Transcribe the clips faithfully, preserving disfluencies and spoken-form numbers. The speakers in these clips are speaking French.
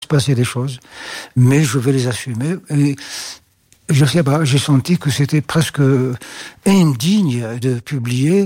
passer des choses, mais je vais les assumer. Et je sais pas, j'ai senti que c'était presque indigne de publier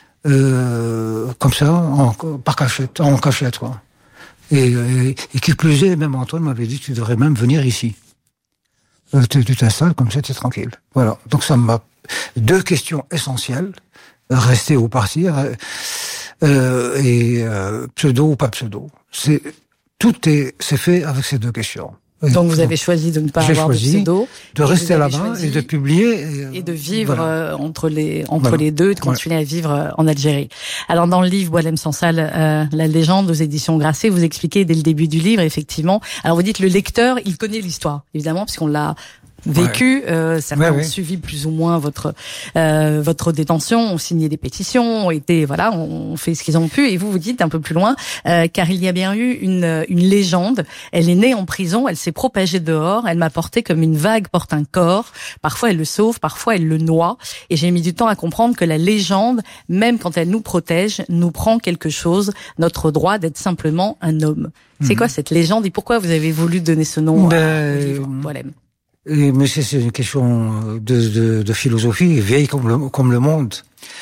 euh, comme ça, en, par cachette, en cachette, quoi. Et, et, et qui plus est, même Antoine m'avait dit, tu devrais même venir ici. Euh, tu, tu t'installes comme ça, tu es tranquille. Voilà. Donc ça m'a deux questions essentielles, rester ou partir, euh, et euh, pseudo ou pas pseudo. C'est tout est c'est fait avec ces deux questions. Donc vous avez choisi de ne pas avoir de pseudo, de rester là-bas et de publier et, et de vivre voilà. euh, entre les entre voilà. les deux, de continuer ouais. à vivre euh, en Algérie. Alors dans le livre Boualem Sansal, euh, la légende aux éditions Grasset, vous expliquez dès le début du livre effectivement. Alors vous dites le lecteur, il connaît l'histoire évidemment puisqu'on l'a vécu, ouais. euh, certains ouais, ont ouais. suivi plus ou moins votre euh, votre détention, ont signé des pétitions, ont été voilà, ont fait ce qu'ils ont pu. Et vous vous dites un peu plus loin, euh, car il y a bien eu une une légende. Elle est née en prison, elle s'est propagée dehors, elle m'a porté comme une vague porte un corps. Parfois elle le sauve, parfois elle le noie. Et j'ai mis du temps à comprendre que la légende, même quand elle nous protège, nous prend quelque chose, notre droit d'être simplement un homme. Mmh. C'est quoi cette légende et pourquoi vous avez voulu donner ce nom ben... à, au livre Boualem? Et, mais c'est, c'est une question de, de, de philosophie, vieille comme le, comme le monde.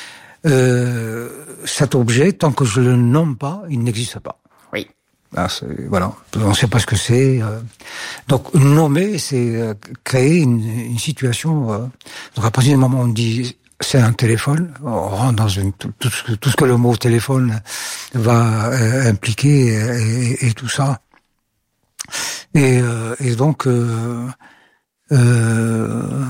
Euh, cet objet, tant que je le nomme pas, il n'existe pas. Oui. Ah, c'est, voilà. On ne sait pas ce que c'est. Euh. Donc, nommer, c'est euh, créer une, une situation. Euh. Donc, à partir du moment où on dit c'est un téléphone, on rentre dans une, tout, tout, ce que, tout ce que le mot téléphone va euh, impliquer et, et, et tout ça. Et, euh, et donc, euh, Euh,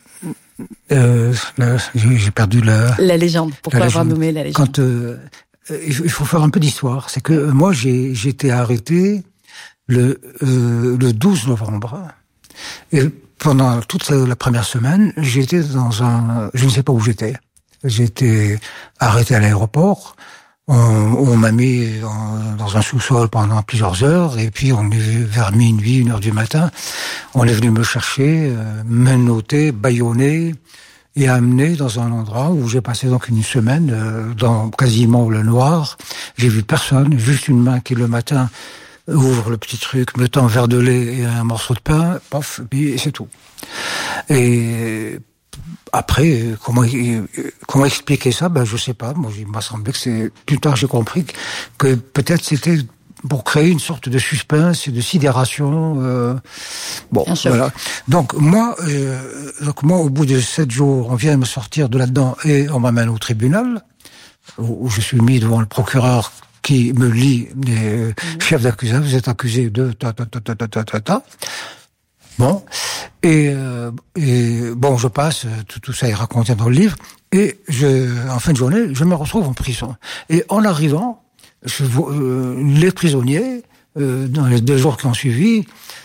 euh, là, j'ai, j'ai perdu la... La légende. Pourquoi la avoir légende. nommé la légende? Quand, euh, il faut faire un peu d'histoire. C'est que moi, j'ai, j'ai été arrêté le, euh, le douze novembre. Et pendant toute la première semaine, j'étais dans un... Je ne sais pas où j'étais. J'ai été arrêté à l'aéroport. On, on m'a mis en, dans un sous-sol pendant plusieurs heures, et puis on est vers minuit, une heure du matin, on est venu me chercher, euh, menotté, bâillonné, et amené dans un endroit où j'ai passé donc une semaine euh, dans quasiment le noir. J'ai vu personne, juste une main qui le matin ouvre le petit truc, me tend un verre de lait et un morceau de pain, paf, et c'est tout. Et après, comment comment expliquer ça? Ben je sais pas. Moi, il m'a semblé que c'est plus tard j'ai compris que, que peut-être c'était pour créer une sorte de suspense et de sidération. Euh, bon, voilà. Donc moi, euh, donc moi, au bout de sept jours, on vient me sortir de là-dedans et on m'amène au tribunal où, où je suis mis devant le procureur qui me lit les mmh. chefs d'accusation. Vous êtes accusé de ta ta ta ta ta ta ta. ta. Bon, et, euh, et bon, je passe, tout, tout ça est raconté dans le livre, et je, en fin de journée, je me retrouve en prison. Et en arrivant, je vois, euh, les prisonniers, euh, dans les deux jours qui ont suivi,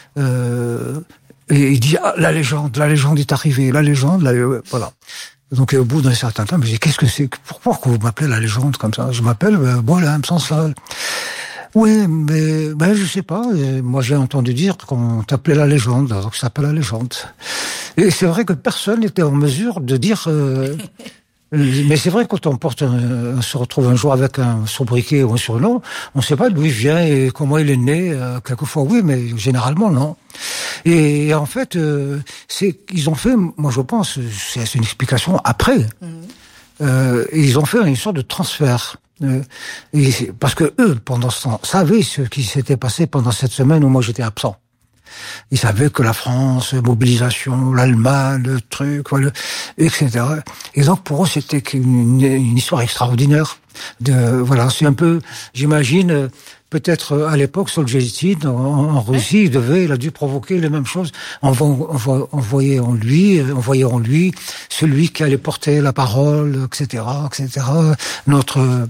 euh, et il dit ah, la légende, la légende est arrivée, la légende, la, euh, voilà. Donc au bout d'un certain temps, je me dis qu'est-ce que c'est, pourquoi vous m'appelez la légende comme ça? Je m'appelle euh, Boualem Sansal. Oui, mais ben je sais pas. Moi, j'ai entendu dire qu'on t'appelait la légende, donc ça s'appelle la légende. Et c'est vrai que personne n'était en mesure de dire. Euh, mais c'est vrai que quand on porte, un, on se retrouve un jour avec un sobriquet ou un surnom, on ne sait pas d'où il vient et comment il est né. Euh, quelquefois, oui, mais généralement non. Et, et en fait, euh, c'est ils ont fait. Moi, je pense, c'est, c'est une explication après. Mmh. Euh, ils ont fait une sorte de transfert. Euh, et parce que eux, pendant ce temps, savaient ce qui s'était passé pendant cette semaine où moi j'étais absent. Ils savaient que la France, mobilisation, l'Allemagne, le truc, voilà, et cetera. Et donc pour eux, c'était une, une histoire extraordinaire. De, voilà, c'est un peu, j'imagine, peut-être à l'époque, Solzhenitsyn, en, en Russie, il devait, il a dû provoquer les mêmes choses. On, on, on voyait en lui, on voyait en lui celui qui allait porter la parole, et cetera, et cetera. Notre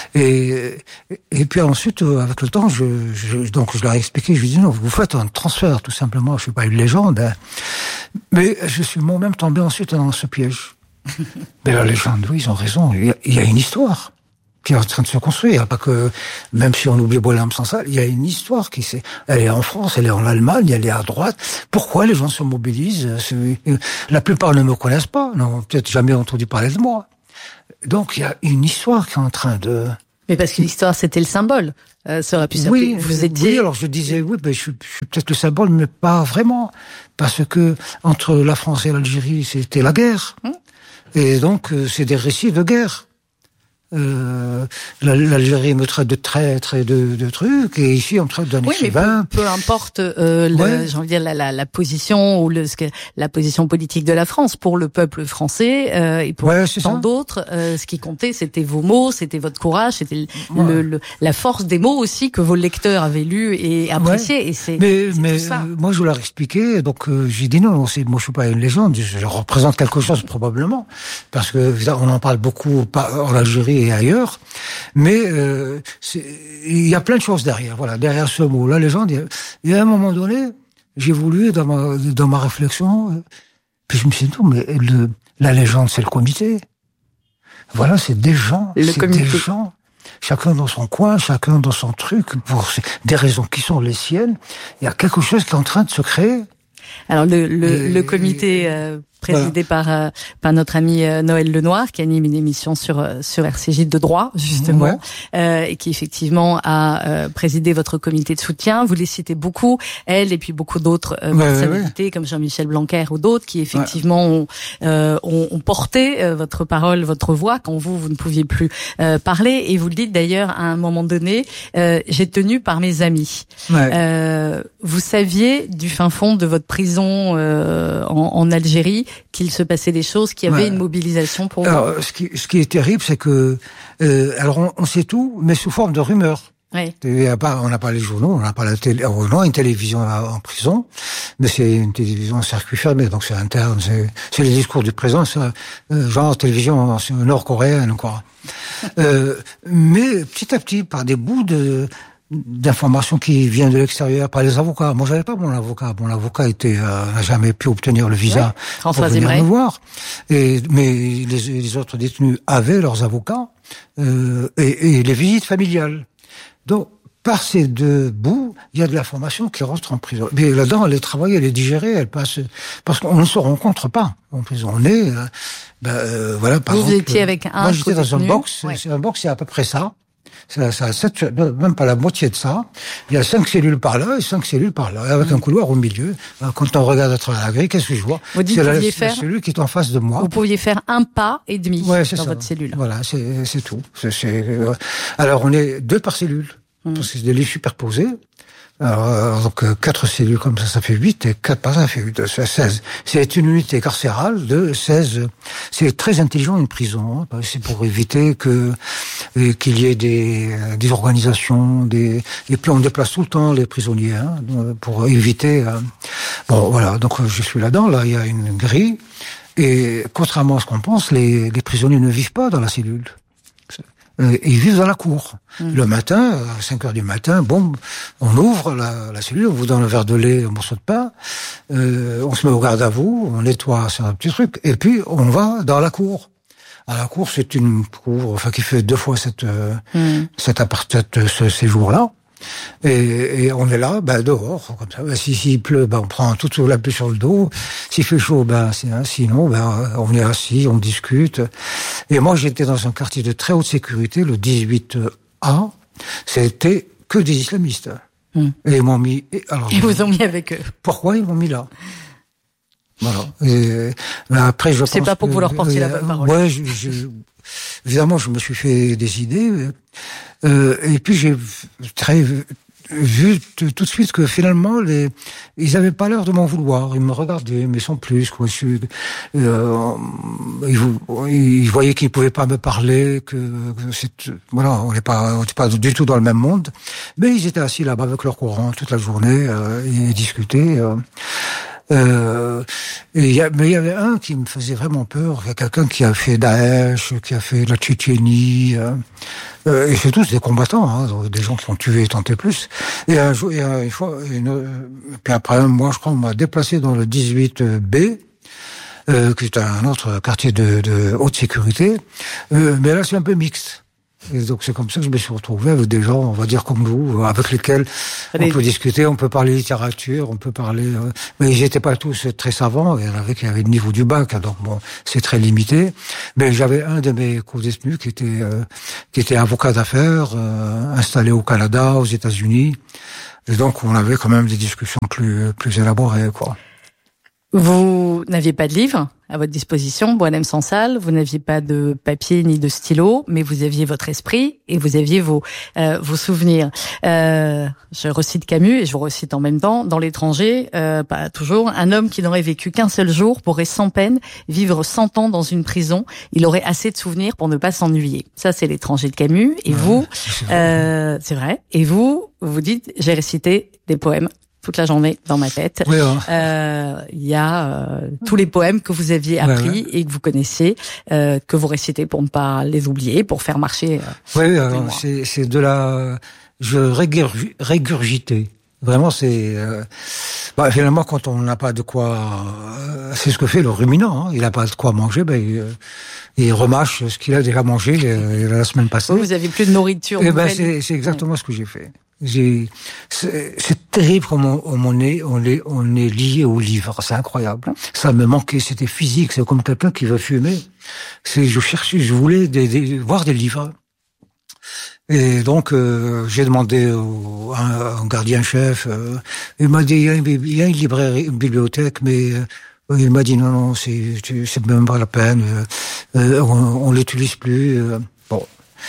et et puis ensuite, avec le temps, je, je donc je leur ai expliqué, je lui ai dit non, vous faites un transfert tout simplement. Je suis pas une légende, hein. Mais je suis moi-même tombé ensuite dans ce piège. Mais la légende, oui, ils ont raison. Il y a, il y a une histoire qui est en train de se construire. Il n'y a pas que, même si on oublie Boualem Sansal, il y a une histoire qui s'est, elle est en France, elle est en Allemagne, elle est à droite. Pourquoi les gens se mobilisent? La plupart ne me connaissent pas, n'ont peut-être jamais entendu parler de moi. Donc il y a une histoire qui est en train de, Mais parce que l'histoire, c'était le symbole. Euh, ça aurait pu s'appeler. Oui, vous étiez. Oui, alors je disais, oui, ben, je, je suis peut-être le symbole, mais pas vraiment. Parce que entre la France et l'Algérie, c'était la guerre. Hum. Et donc, euh, c'est des récits de guerre. Euh, l'Algérie me traite de traître et de, de trucs, et ici on me traite d'un oui, écrivain. Mais peu, peu importe, euh, le, ouais. j'ai envie de dire la, la, la position ou le, ce que, la position politique de la France pour le peuple français euh, et pour ouais, tant d'autres, euh, ce qui comptait, c'était vos mots, c'était votre courage, c'était ouais. le, le, la force des mots aussi que vos lecteurs avaient lus et appréciés. Ouais. Et c'est, mais, c'est mais tout ça. Euh, moi je leur expliquais, donc euh, j'ai dit non, c'est, moi je suis pas une légende, je représente quelque chose probablement, parce que on en parle beaucoup en Algérie et ailleurs, mais euh, il y a plein de choses derrière. Voilà, derrière ce mot, la légende. Il y a un moment donné, j'ai voulu dans ma dans ma réflexion, puis je me suis dit non, mais le, la légende, c'est le comité. Voilà, c'est des gens, le c'est comité. des gens. Chacun dans son coin, chacun dans son truc, pour des raisons qui sont les siennes. Il y a quelque chose qui est en train de se créer. Alors le le, et, le comité euh, présidé voilà. par euh, par notre ami euh, Noël Lenoir, qui anime une émission sur euh, sur R C J de droit justement, ouais. euh, et qui effectivement a euh, présidé votre comité de soutien. Vous les citez beaucoup, elle et puis beaucoup d'autres euh, ouais, personnalités ouais, ouais. comme Jean-Michel Blanquer ou d'autres qui effectivement ouais. ont, euh, ont ont porté euh, votre parole, votre voix quand vous vous ne pouviez plus euh, parler. Et vous le dites d'ailleurs à un moment donné, euh, j'ai tenu par mes amis. Ouais. Euh, vous saviez du fin fond de votre prison euh, en, en Algérie qu'il se passait des choses, qu'il y avait ouais. une mobilisation pour alors, vous. Ce qui, ce qui est terrible, c'est que euh, alors on, on sait tout, mais sous forme de rumeurs. Oui. On n'a pas les journaux, on n'a pas la télé, on a une télévision en prison, mais c'est une télévision en circuit fermé, donc c'est interne, c'est, c'est les discours du président, c'est euh, genre télévision nord-coréenne, quoi. euh, mais petit à petit, par des bouts de d'informations qui viennent de l'extérieur par les avocats. Moi, j'avais pas mon avocat. Mon avocat était euh, n'a jamais pu obtenir le visa ouais, pour venir me voir. Et mais les, les autres détenus avaient leurs avocats euh, et, et les visites familiales. Donc par ces deux bouts, il y a de l'information qui rentre en prison. Mais là-dedans, elle est travaillée, elle est digérée, elle passe parce qu'on ne se rencontre pas en prison. On est euh, ben, euh, voilà. Par vous exemple, étiez avec un. Moi, j'étais dans un box. Ouais. C'est un box, c'est à peu près ça. Ça, ça, sept, même pas la moitié de ça. Il y a cinq cellules par là et cinq cellules par là, avec mmh. un couloir au milieu. Quand on regarde à travers la grille, qu'est-ce que je vois? Vous dites, c'est la, faire, la cellule qui est en face de moi. Vous pouviez faire un pas et demi ouais, c'est dans ça. votre cellule. Voilà, c'est, c'est tout. C'est, c'est, euh... Alors, on est deux par cellule, mmh. parce que c'est des lits superposés. Alors, donc, quatre cellules comme ça, ça fait huit, et quatre par ça, ça fait huit, ça fait seize. C'est une unité carcérale de seize. C'est très intelligent, une prison. Hein. C'est pour éviter que, qu'il y ait des, des organisations, des, et puis on déplace tout le temps les prisonniers, hein, pour éviter, euh... bon, voilà. Donc, je suis là-dedans, là, il y a une grille. Et contrairement à ce qu'on pense, les, les prisonniers ne vivent pas dans la cellule. Ils vivent dans la cour. Mmh. Le matin, à cinq heures du matin, bon, on ouvre la, la cellule, on vous donne un verre de lait, un morceau de pain, euh, on se met au garde à vous, on nettoie, c'est un petit truc, et puis on va dans la cour. À la cour, c'est une cour, enfin, qui fait deux fois cette, euh, mmh. cette appartement, ce séjour-là. Et, et on est là, ben dehors, comme ça. Ben, si s'il pleut, ben on prend toute la pluie sur le dos. S'il fait chaud, ben c'est hein, sinon, ben on est assis, on discute. Et moi, j'étais dans un quartier de très haute sécurité, le dix-huit A. C'était que des islamistes. Mmh. Et ils m'ont mis. Et, alors, ils vous ont mis avec eux. Pourquoi ils m'ont mis là? Voilà. Et ben, après, je. C'est pense pas pour que, que vous leur portiez euh, la bonne parole. Ouais, je, je, évidemment, je me suis fait des idées. Euh, et puis j'ai très vu tout de suite que finalement les ils avaient pas l'air de m'en vouloir, ils me regardaient mais sans plus quoi. Je, euh, ils, ils voyaient qu'ils pouvaient pas me parler, que, que c'est voilà, on n'est pas on n'est pas du tout dans le même monde, mais ils étaient assis là-bas avec leur courant toute la journée, euh, ils discutaient. Euh, Euh, et y a, mais il y avait un qui me faisait vraiment peur. Il y a quelqu'un qui a fait Daesh, qui a fait la Tchétchénie. Euh, euh, et c'est tous des combattants, hein, des gens qui ont tué et tenté plus. Et un jour, et une fois, une, puis après, moi, je crois, on m'a déplacé dans le dix-huit B, euh, qui est un autre quartier de, de haute sécurité. Euh, mais là, c'est un peu mixte. Et donc c'est comme ça que je me suis retrouvé avec des gens, on va dire comme vous, avec lesquels on peut discuter, on peut parler littérature, on peut parler... Euh, mais ils n'étaient pas tous très savants, il y en avait qui avaient le niveau du bac, donc bon, c'est très limité. Mais j'avais un de mes co-détenus qui était euh, qui était avocat d'affaires, euh, installé au Canada, aux États-Unis. Et donc on avait quand même des discussions plus plus élaborées, quoi. Vous n'aviez pas de livre à votre disposition, Boualem Sansal, vous n'aviez pas de papier ni de stylo, mais vous aviez votre esprit et vous aviez vos euh, vos souvenirs. Euh, je recite Camus et je vous recite en même temps, dans l'étranger, euh, pas toujours, un homme qui n'aurait vécu qu'un seul jour pourrait sans peine vivre cent ans dans une prison. Il aurait assez de souvenirs pour ne pas s'ennuyer. Ça, c'est l'étranger de Camus. Et ouais, vous, c'est vrai. Euh, c'est vrai. Et vous, vous dites, j'ai récité des poèmes toute la journée dans ma tête. Oui, hein. euh, il y a euh, tous les poèmes que vous aviez appris ouais, ouais. et que vous connaissez, euh, que vous récitez pour ne pas les oublier, pour faire marcher. Euh, oui, alors, c'est, c'est de la... Je régurg... régurgitais. Vraiment, c'est... Euh... Bah, finalement, quand on n'a pas de quoi... Euh, c'est ce que fait le ruminant. Hein. Il n'a pas de quoi manger, ben, il, il remâche ce qu'il a déjà mangé euh, la semaine passée. Vous avez plus de nourriture. Et ben, c'est, c'est exactement ouais. ce que j'ai fait. J'ai, c'est, c'est terrible comme on, on est, on est, on est lié au livre. C'est incroyable. Ça me manquait. C'était physique. C'est comme quelqu'un qui veut fumer. C'est, je cherchais, je voulais des, des, voir des livres. Et donc, euh, j'ai demandé au, à un gardien-chef. Euh, il m'a dit, il y a une, il y a une librairie, une bibliothèque, mais euh, il m'a dit non, non, c'est, c'est même pas la peine. Euh, on, on l'utilise plus. Euh, bon.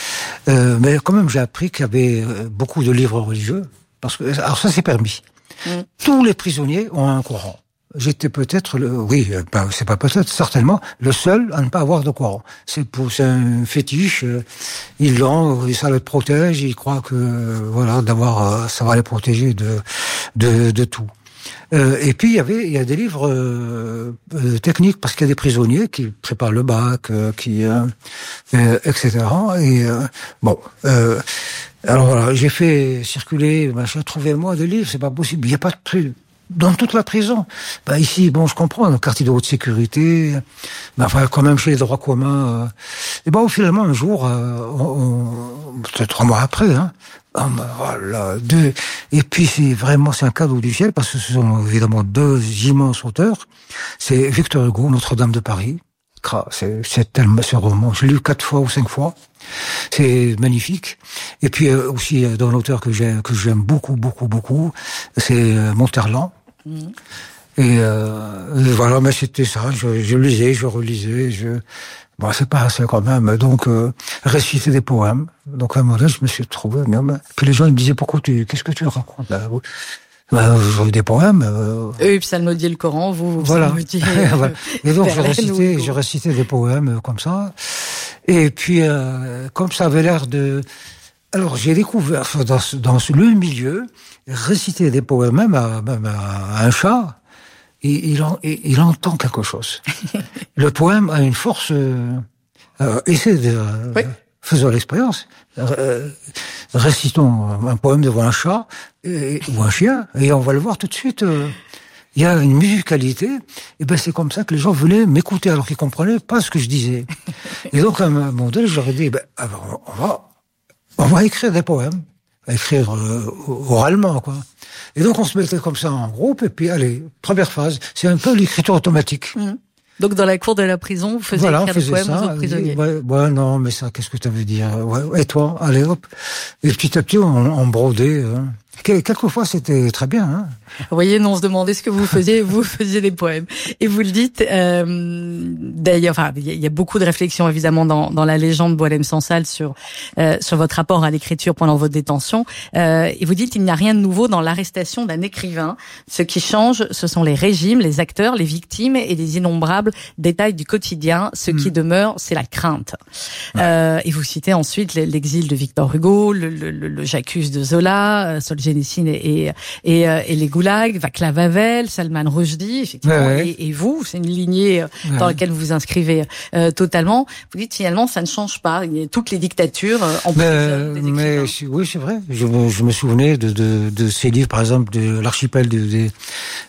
Euh, mais quand même, j'ai appris qu'il y avait beaucoup de livres religieux. Parce que, alors ça, c'est permis. Mmh. Tous les prisonniers ont un Coran. J'étais peut-être, le, oui, ben, c'est pas peut-être, certainement, le seul à ne pas avoir de Coran. C'est pour, c'est un fétiche. Ils l'ont, ça le protège. Ils croient que, voilà, d'avoir, ça va les protéger de, de, de tout. Euh, et puis il y avait, il y a des livres euh, euh, techniques parce qu'il y a des prisonniers qui préparent le bac, euh, qui, euh, euh, et cetera. Et euh, bon, euh, alors voilà, j'ai fait circuler, machin, trouvez-moi des livres, c'est pas possible. Il n'y a pas de truc dans toute la prison. Ben ici, bon, je comprends, un quartier de haute sécurité, mais enfin quand même chez les droits communs. Euh, et ben finalement un jour, euh, on, on, peut-être trois mois après, hein. Oh, ben voilà, deux. Et puis c'est vraiment, c'est un cadeau du ciel parce que ce sont évidemment deux immenses auteurs. C'est Victor Hugo, Notre-Dame de Paris. C'est, c'est tellement, ce roman, je l'ai lu quatre fois ou cinq fois. C'est magnifique. Et puis euh, aussi euh, d'un auteur que j'aime, que j'aime beaucoup, beaucoup, beaucoup, c'est euh, Monterland. Mmh. Et, euh, et voilà, mais c'était ça. Je, je lisais, je relisais, je. Bon, c'est pas assez quand même. Donc, euh, réciter des poèmes. Donc, à un moment donné, je me suis trouvé. Mais, puis les gens ils me disaient, pourquoi tu, qu'est-ce que tu racontes là? Ben, j'ai des poèmes. Euh... Eux, psalmodier le Coran, vous, vous voilà. Euh, et donc, je récitais, je récitais des poèmes comme ça. Et puis, euh, comme ça avait l'air de... Alors, j'ai découvert, dans, dans le milieu, réciter des poèmes, même à, même à un chat, et il, en, et, il entend quelque chose. Le poème a une force... Euh, euh, essayez de... Oui. Faisons l'expérience. Euh, récitons un poème devant un chat et, ou un chien, et on va le voir tout de suite. Euh, il y a une musicalité, et ben c'est comme ça que les gens venaient m'écouter alors qu'ils comprenaient pas ce que je disais. Et donc à un moment donné, je leur ai dit, ben, alors, on va, on va écrire des poèmes, écrire euh, oralement, quoi. Et donc on se mettait comme ça en groupe, et puis allez, première phase, c'est un peu l'écriture automatique. Mmh. Donc dans la cour de la prison, vous faisiez voilà, écrire des poèmes aux autres prisonniers. Ouais, ouais, non, mais ça, qu'est-ce que ça veut dire? Ouais, et toi, allez hop. Et petit à petit, on, on brodait. Hein. Quelquefois, c'était très bien. Hein. Vous voyez, non, on se demandait ce que vous faisiez, vous faisiez des poèmes. Et vous le dites, euh, d'ailleurs, enfin, il y a beaucoup de réflexions, évidemment, dans, dans la légende Boualem Sansal sur, euh, sur votre rapport à l'écriture pendant votre détention. Euh, et vous dites, il n'y a rien de nouveau dans l'arrestation d'un écrivain. Ce qui change, ce sont les régimes, les acteurs, les victimes et les innombrables détails du quotidien. Ce mmh. qui demeure, c'est la crainte. Ouais. Euh, et vous citez ensuite l'exil de Victor Hugo, le, le, le J'accuse de Zola, Solzhenitsyn et, et, et, et les Goulag, Václav Havel, Salman Rushdie, effectivement, ouais, ouais. Et, et vous, c'est une lignée ouais. dans laquelle vous vous inscrivez euh, totalement. Vous dites finalement, ça ne change pas. Il y a toutes les dictatures euh, en mais, plus mais oui, c'est vrai. Je me, je me souvenais de, de, de ces livres, par exemple, de l'archipel de, de,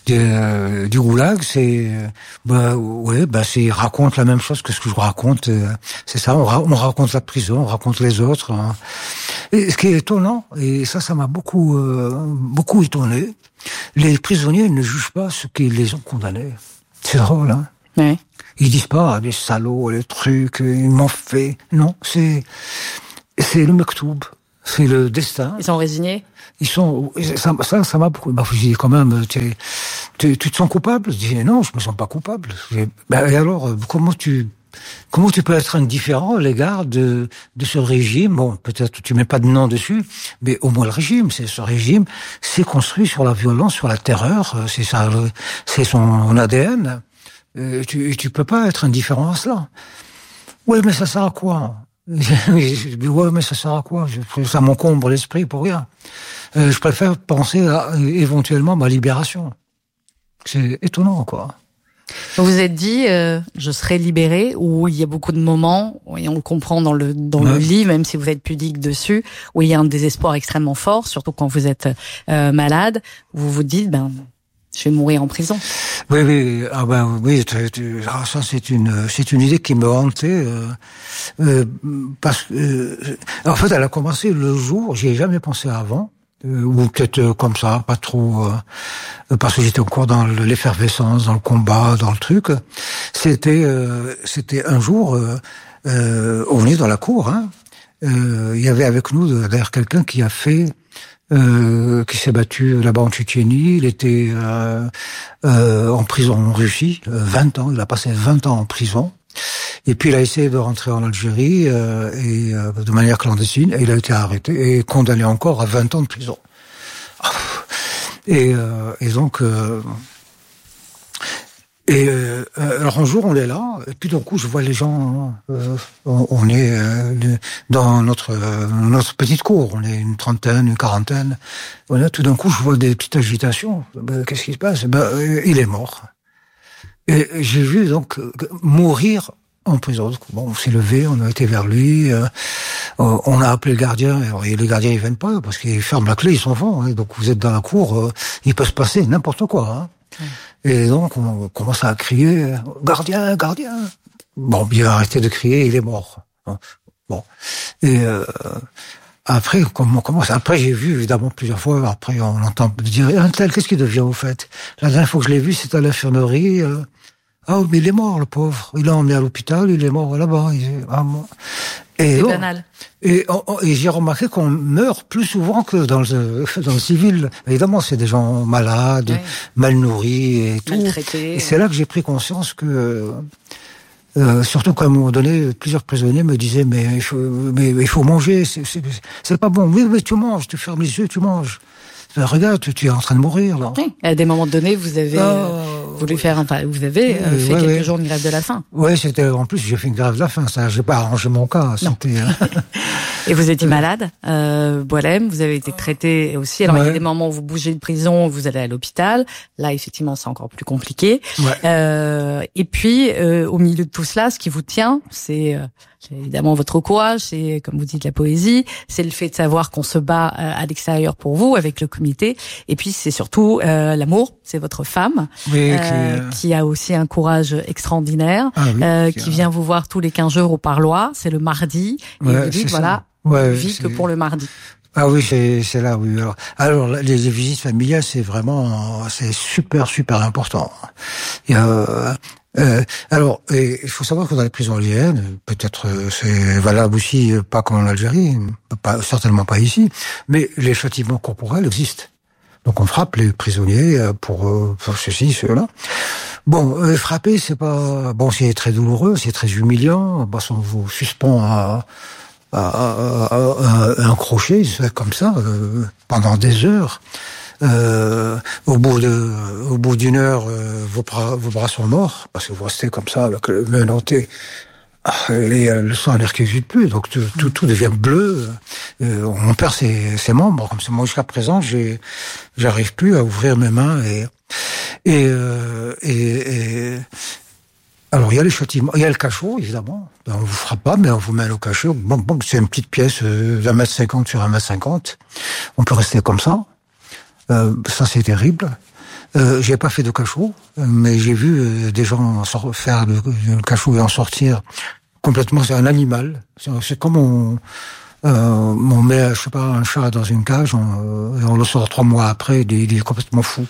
de, euh, du goulag, c'est, bah, ouais, bah, c'est, raconte la même chose que ce que je raconte. Euh, c'est ça, on, ra- on raconte la prison, on raconte les autres. Hein. Et ce qui est étonnant, et ça, ça m'a beaucoup, euh, beaucoup étonné, les prisonniers ne jugent pas ceux qui les ont condamnés. C'est drôle, hein. Oui. Ils disent pas, ah, les salauds, les trucs, ils m'ont fait. Non, c'est, c'est le mektoub. C'est le destin. Ils sont résignés? Ils sont, ça, ça, ça m'a beaucoup, bah, je dis quand même, tu, tu, tu te sens coupable? Je dis, non, je me sens pas coupable. Ben, et alors, comment tu, comment tu peux être indifférent à l'égard de, de ce régime? Bon, peut-être tu mets pas de nom dessus, mais au moins le régime, c'est ce régime, c'est construit sur la violence, sur la terreur, c'est ça, c'est son A D N. Euh, tu, tu peux pas être indifférent à cela. Oui, mais ça sert à quoi? Ouais, mais ça sert à quoi? Ça m'encombre l'esprit pour rien. Euh, je préfère penser à éventuellement ma libération. C'est étonnant, quoi. Vous vous êtes dit, euh, je serai libéré, où il y a beaucoup de moments, et on le comprend dans le dans ouais. le livre, même si vous êtes pudique dessus, où il y a un désespoir extrêmement fort, surtout quand vous êtes euh, malade, où vous vous dites, ben, je vais mourir en prison. Oui, oui, ah ben oui, tu, tu, ah, ça c'est une c'est une idée qui me hantait euh, euh, parce que euh, en fait elle a commencé le jour, j'y ai jamais pensé avant. Euh, ou peut-être euh, comme ça, pas trop, euh, parce que j'étais encore dans l'effervescence, dans le combat, dans le truc. C'était, euh, c'était un jour, euh, euh, on est dans la cour, hein, euh, il y avait avec nous d'ailleurs quelqu'un qui a fait, euh, qui s'est battu là-bas en Tchétchénie. Il était euh, euh, en prison en Russie, vingt ans. Il a passé vingt ans en prison. Et puis il a essayé de rentrer en Algérie euh, et euh, de manière clandestine, et il a été arrêté et condamné encore à vingt ans de prison. Et, euh, et donc, euh, et euh, alors un jour on est là, et puis d'un coup je vois les gens, euh, on, on est euh, dans notre euh, notre petite cour, on est une trentaine, une quarantaine. Voilà, tout d'un coup je vois des petites agitations. Ben, qu'est-ce qui se passe? Ben, euh, il est mort. Et j'ai vu donc mourir en prison. Bon, on s'est levé, on a été vers lui, euh, on a appelé le gardien, et les gardiens ils viennent pas parce qu'ils ferment la clé, ils s'en vont. Hein, donc vous êtes dans la cour, euh, il peut se passer n'importe quoi. Hein. Mmh. Et donc on commence à crier gardien, gardien. Bon, il a arrêté de crier, il est mort. Hein. Bon, et euh, après, comment, comment, après, j'ai vu, évidemment, plusieurs fois, après, on entend dire, un tel, qu'est-ce qu'il devient, au fait? La dernière fois que je l'ai vu, c'était à l'infirmerie, euh, ah, mais il est mort, le pauvre. Il l'a emmené à l'hôpital, il est mort là-bas. Il, ah, bon. Et, c'est bon, banal. Et, et j'ai remarqué qu'on meurt plus souvent que dans le, dans le civil. Évidemment, c'est des gens malades, oui. mal nourris et tout. Maltraités. Et c'est là que j'ai pris conscience que, Euh, surtout qu'à un moment donné, plusieurs prisonniers me disaient mais il faut, mais il faut manger, c'est, c'est, c'est pas bon. Oui, mais tu manges, tu fermes les yeux, tu manges. Regarde, tu, tu es en train de mourir là. Oui. À des moments donnés, vous avez euh, voulu faire, enfin, vous avez euh, fait ouais, quelques ouais. jours de grève de la faim. Oui, c'était en plus j'ai fait une grève de la faim. Ça, j'ai pas arrangé mon cas. C'était. Et vous étiez malade, euh, Boualem, vous avez été traité aussi. Alors ouais. il y a des moments où vous bougez de prison, vous allez à l'hôpital. Là, effectivement, c'est encore plus compliqué. Ouais. Euh, et puis, euh, au milieu de tout cela, ce qui vous tient, c'est euh, évidemment votre courage, c'est, comme vous dites, la poésie, c'est le fait de savoir qu'on se bat euh, à l'extérieur pour vous, avec le comité. Et puis, c'est surtout euh, l'amour, c'est votre femme, oui, euh, qui, euh... qui a aussi un courage extraordinaire, ah, oui, euh, qui, qui vient vous voir tous les quinze jours au parloir. C'est le mardi. Et ouais, vous dites, voilà, ouais, vie c'est... que pour le mardi. Ah oui, c'est, c'est là, oui. Alors, alors les, les visites familiales, c'est vraiment, c'est super, super important. Il y a, euh, alors, il faut savoir que dans les prisons algériennes, peut-être c'est valable aussi, pas comme en Algérie, pas, certainement pas ici, mais les châtiments corporels existent. Donc on frappe les prisonniers pour, pour ceci, cela. Bon, euh, frapper, c'est pas, bon, c'est très douloureux, c'est très humiliant. Bon, on vous suspend à, à, à, à, à un crochet, comme ça, euh, pendant des heures. Euh, au bout de, au bout d'une heure, euh, vos bras, vos bras sont morts parce que vous restez comme ça, avec le menotté. Et le sang ne récupère plus, donc tout, tout, tout devient bleu. Euh, on perd ses, ses membres. Comme ça, moi jusqu'à présent, j'ai, j'arrive plus à ouvrir mes mains et et euh, et, et alors il y a les châtiments, il y a le cachot évidemment. On vous frappe pas, mais on vous met au cachot. Bon, bon, c'est une petite pièce d'un mètre cinquante sur un mètre cinquante. On peut rester comme ça. Euh, ça c'est terrible. Euh, j'ai pas fait de cachot, mais j'ai vu euh, des gens faire le, le cachot et en sortir complètement. C'est un animal. C'est, c'est comme on, euh, on met, je sais pas, un chat dans une cage, on, et on le sort trois mois après, il est, il est complètement fou.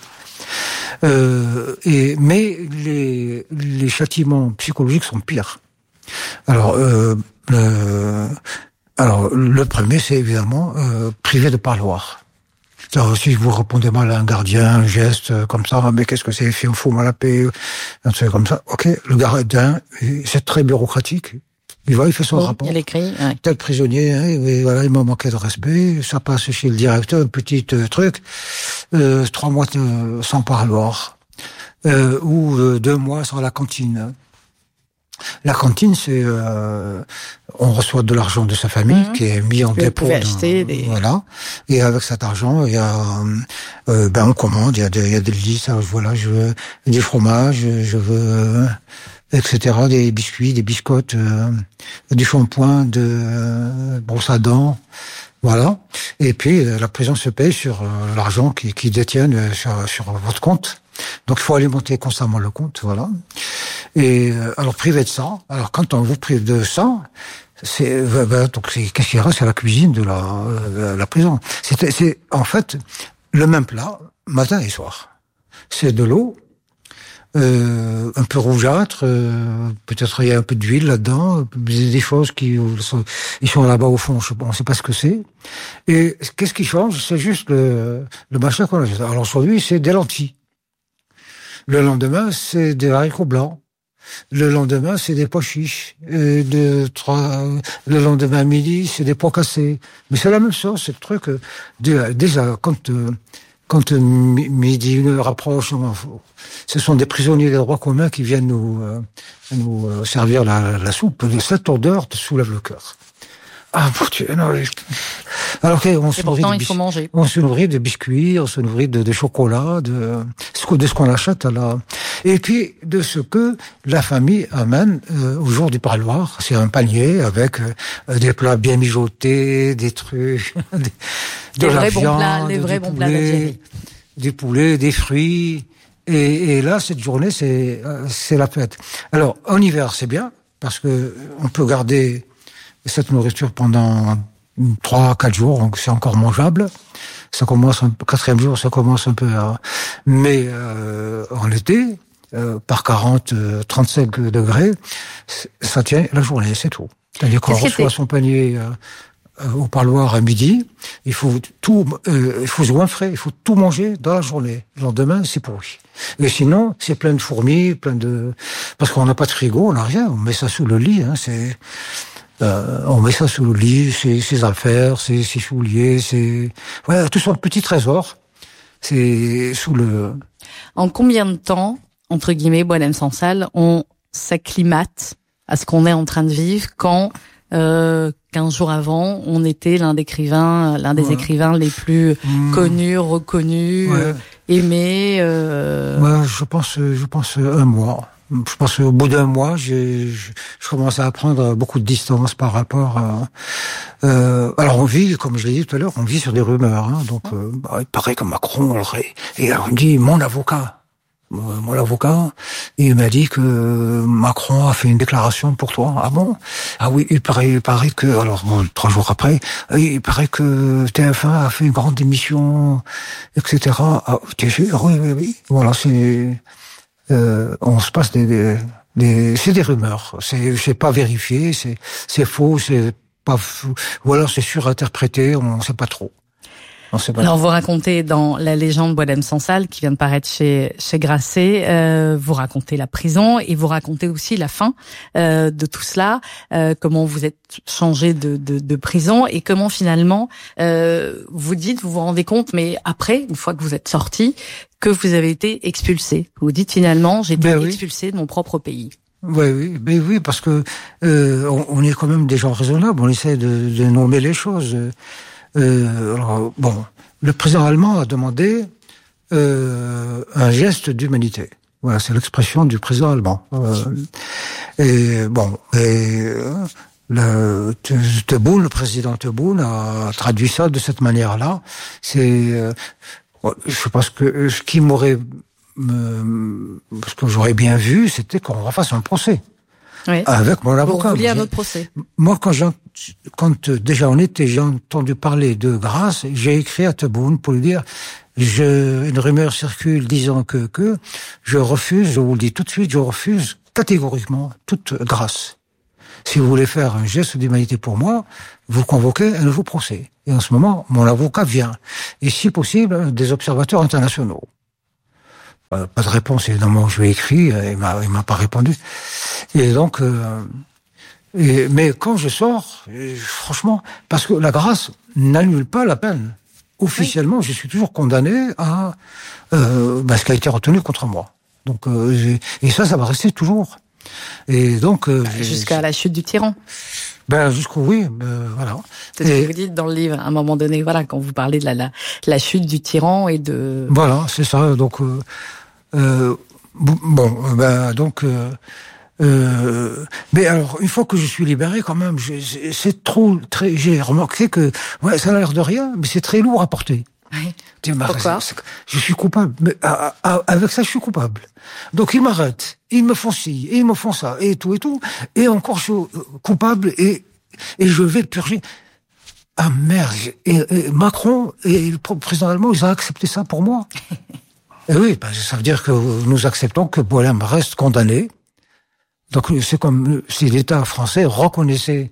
Euh, et mais les, les châtiments psychologiques sont pires. Alors, euh, le, alors le premier, c'est évidemment euh, privé de parloir. Alors, si vous répondez mal à un gardien, un geste euh, comme ça, mais qu'est-ce que c'est, fait fou mal à paix, un truc comme ça. Ok, le gardien, c'est très bureaucratique. Il va, il fait son bon, rapport. Il écrit. Ouais. Tel prisonnier, hein, et voilà, il m'a manqué de respect. Ça passe chez le directeur, un petit euh, truc, euh, trois mois euh, sans parloir, euh, ou euh, deux mois sans la cantine. La cantine, c'est euh, on reçoit de l'argent de sa famille mmh. qui est mis en dépôt. Acheter des... Voilà. Et avec cet argent, il y a, euh, ben on commande. Il y a des, il y a des listes. Voilà, je veux du fromage, je veux, euh, et cetera. Des biscuits, des biscottes, euh, du shampoing, de euh, brosse à dents. Voilà. Et puis la prison se paye sur euh, l'argent qui, qui détiennent sur, sur votre compte. Donc il faut alimenter constamment le compte, voilà. Et euh, alors privé de ça, alors quand on vous prive de ça, c'est ben, donc c'est qu'est-ce qu'il reste, c'est la cuisine de la euh, la prison. C'est c'est en fait le même plat matin et soir. C'est de l'eau, euh, un peu rougeâtre, euh, peut-être il y a un peu d'huile là-dedans, des choses qui sont, ils sont là-bas au fond, je, on ne sait pas ce que c'est. Et qu'est-ce qui change? C'est juste le le machin qu'on a. Alors aujourd'hui, c'est des lentilles. Le lendemain, c'est des haricots blancs. Le lendemain, c'est des pois chiches. Et de trois, le lendemain à midi, c'est des pois cassés. Mais c'est la même chose, c'est le truc. Déjà, quand, quand midi, une heure approche, ce sont des prisonniers des droits communs qui viennent nous, nous servir la, la soupe. Cette odeur te soulève le cœur. Ah, mon Dieu, non. Alors, okay, on, se pourtant, de il faut manger. on se nourrit de biscuits, on se nourrit de, de chocolat, de, de ce qu'on achète à la, et puis de ce que la famille amène euh, au jour du parloir. C'est un panier avec euh, des plats bien mijotés, des trucs, des, de des la vrais viande, bons plats, les vrais bons plats d'Algérie. Des poulets, des fruits. Et, et là, cette journée, c'est, c'est la fête. Alors, en hiver, c'est bien, parce que on peut garder cette nourriture pendant trois, quatre jours, donc c'est encore mangeable. Ça commence, un, quatrième jour, ça commence un peu à... Mais euh, en été, euh, par quarante, trente-cinq degrés, ça tient la journée, c'est tout. C'est-à-dire qu'on reçoit son panier euh, au parloir à midi, il faut tout, euh, il faut se goinfrer, il faut tout manger dans la journée. Le lendemain, c'est pourri. Et sinon, c'est plein de fourmis, plein de... Parce qu'on n'a pas de frigo, on n'a rien, on met ça sous le lit, hein, c'est... Euh, on met ça sous le lit, ses, ses affaires, ses, ses souliers, ses... Ouais, tout son petit trésor, c'est sous le... En combien de temps, entre guillemets, Boualem Sansal, on s'acclimate à ce qu'on est en train de vivre quand, euh, quinze jours avant, on était l'un des écrivains, l'un des ouais. écrivains les plus mmh. connus, reconnus, ouais. euh, aimés euh... Ouais, je pense, je pense un mois. Je pense qu'au bout d'un mois, j'ai, je, je commence à prendre beaucoup de distance par rapport à... Euh, alors on vit, comme je l'ai dit tout à l'heure, on vit sur des rumeurs. Hein, donc euh, bah, il paraît que Macron aurait... Et alors on me dit, mon avocat, mon avocat, il m'a dit que Macron a fait une déclaration pour toi. Ah bon? Ah oui, il paraît, il paraît que... Alors bon, trois jours après, il paraît que T F un a fait une grande émission, et cetera. Ah, t'es sûr? Oui, oui, oui. Voilà, c'est... Euh, on se passe des, des, des c'est des rumeurs, c'est c'est pas vérifié, c'est c'est faux, c'est pas fou, ou alors c'est surinterprété, on sait pas trop. On sait pas alors trop. Vous racontez dans La légende Boualem Sansal qui vient de paraître chez chez Grasset, euh, vous racontez la prison et vous racontez aussi la fin euh, de tout cela, euh, comment vous êtes changé de de, de prison et comment finalement euh, vous dites, vous vous rendez compte, mais après une fois que vous êtes sorti, que vous avez été expulsé. Vous dites finalement, j'ai été ben expulsé oui. de mon propre pays. Oui, oui, ben oui, parce que euh, on, on est quand même des gens raisonnables. On essaie de, de nommer les choses. Euh, alors, bon, le président allemand a demandé euh, un geste d'humanité. Voilà, c'est l'expression du président allemand. Euh, et bon, et le Tebboune, le président Tebboune a traduit ça de cette manière-là. C'est euh, je pense que ce qui m'aurait me, ce que j'aurais bien vu, c'était qu'on refasse un procès. Oui. Avec mon avocat. Vous vouliez un autre procès. Moi, quand j'ai, quand déjà en été, j'ai entendu parler de Grasse, j'ai écrit à Tebboune pour lui dire, je, une rumeur circule disant que, que, je refuse, je vous le dis tout de suite, je refuse catégoriquement toute grâce. Si vous voulez faire un geste d'humanité pour moi, vous convoquez un nouveau procès. Et en ce moment, mon avocat vient. Et si possible, des observateurs internationaux. Pas de réponse, évidemment, je lui ai écrit, il m'a, il m'a pas répondu. Et donc, euh, et, mais quand je sors, franchement, parce que la grâce n'annule pas la peine. Officiellement, oui. Je suis toujours condamné à euh, bah, ce qui a été retenu contre moi. Donc, euh, et ça, ça va rester toujours. Et donc, euh, jusqu'à la chute du tyran. Ben jusqu'au oui, ben, voilà. C'est ce que vous dites dans le livre. À un moment donné, voilà, quand vous parlez de la la, la chute du tyran et de. Voilà, c'est ça. Donc euh, euh, bon, ben donc. Euh, Euh, mais alors, une fois que je suis libéré, quand même, je, c'est trop, très, j'ai remarqué que, ouais, ça a l'air de rien, mais c'est très lourd à porter. Oui. Pourquoi ? Je suis coupable. Mais à, à, avec ça, je suis coupable. Donc, ils m'arrêtent, ils me font ci, et ils me font ça, et tout, et tout. Et encore, je suis coupable, et, et je vais purger. Ah merde. Et, et Macron et le président allemand, ils ont accepté ça pour moi. Et oui, ben, ça veut dire que nous acceptons que Boualem reste condamné. Donc, c'est comme si l'État français reconnaissait.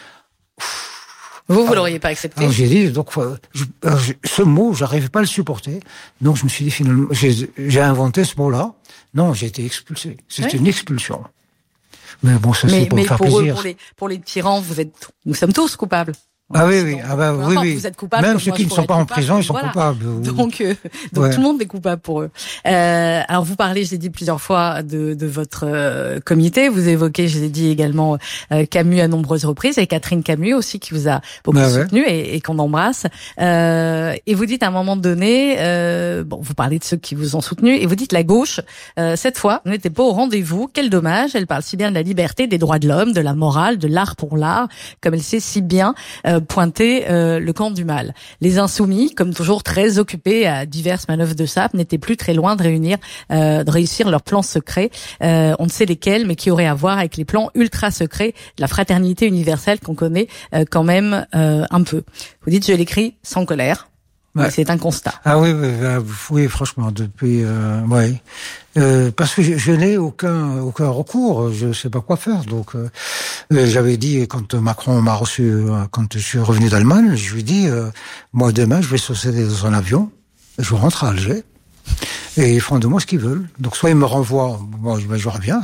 Vous, vous l'auriez pas accepté. Alors, j'ai dit, donc, je, je, ce mot, j'arrivais pas à le supporter. Donc, je me suis dit, finalement, j'ai, j'ai inventé ce mot-là. Non, j'ai été expulsé. C'était oui. Une expulsion. Mais bon, ça, c'est pour me faire pour plaisir. Eux, pour les, pour les tyrans, vous êtes, nous sommes tous coupables. Ah oui, oui, ah bah, oui, oui. Vous êtes coupable. Même ceux qui ne sont pas en prison, ils sont voilà. coupables. Donc, euh, donc ouais. Tout le monde est coupable pour eux. Euh, alors, vous parlez, je l'ai dit plusieurs fois, de, de votre euh, comité. Vous évoquez, je l'ai dit également, euh, Camus à nombreuses reprises, et Catherine Camus aussi, qui vous a beaucoup bah soutenu ouais. et, et qu'on embrasse. Euh, et vous dites à un moment donné, euh, bon, vous parlez de ceux qui vous ont soutenu, et vous dites la gauche, euh, cette fois, n'était pas au rendez-vous. Quel dommage. Elle parle si bien de la liberté, des droits de l'homme, de la morale, de l'art pour l'art, comme elle sait si bien euh, pointer euh, le camp du mal. Les insoumis, comme toujours très occupés à diverses manœuvres de sape, n'étaient plus très loin de réunir, euh, de réussir leurs plans secrets. Euh, on ne sait lesquels, mais qui auraient à voir avec les plans ultra secrets de la fraternité universelle qu'on connaît euh, quand même euh, un peu. Vous dites, je l'écris sans colère. Ouais. C'est un constat. Ah oui, oui, oui franchement, depuis, euh, oui. Euh, parce que je, je n'ai aucun aucun recours, je ne sais pas quoi faire. Donc, euh, j'avais dit quand Macron m'a reçu, quand je suis revenu d'Allemagne, je lui ai dit, euh, moi demain, je vais sauter dans un avion, je rentre à Alger, et ils font de moi ce qu'ils veulent. Donc, soit ils me renvoient, moi, bon, je reviens,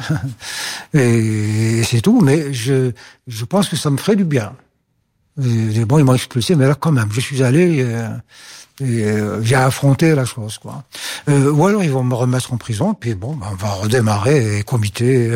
et, et c'est tout. Mais je je pense que ça me ferait du bien. Et, bon, ils m'ont expulsé, mais là, quand même, je suis allé. Euh, Et euh, j'ai affronté la chose, quoi. Euh, ou alors ils vont me remettre en prison, puis bon, ben, on va redémarrer et comité.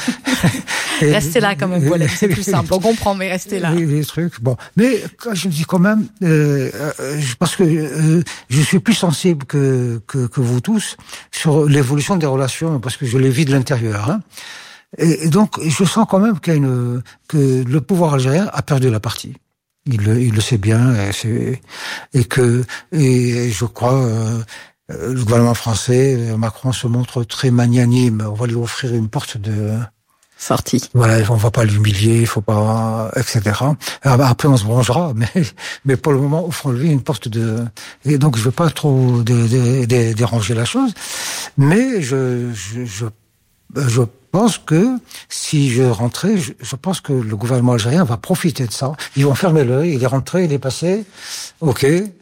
et, restez là quand même, voilà, c'est plus simple. On comprend, mais restez là. Les, les trucs, bon. Mais quand je me dis quand même, euh, parce que euh, je suis plus sensible que, que que vous tous sur l'évolution des relations, parce que je les vis de l'intérieur. Hein. Et, et donc, je sens quand même qu'il y a une que le pouvoir algérien a perdu la partie. Il le, il le sait bien, et, c'est, et que, et je crois, euh, le gouvernement français, Macron se montre très magnanime. On va lui offrir une porte de sortie. Voilà, on va pas l'humilier, il faut pas, et cetera. Après, on se bronzera, mais, mais pour le moment, offrons-lui une porte de. Et donc, je veux pas trop dé, dé, dé, déranger la chose, mais je, je, je, je Je pense que si je rentrais, je, je pense que le gouvernement algérien va profiter de ça. Ils vont fermer l'œil, il est rentré, il est passé, ok.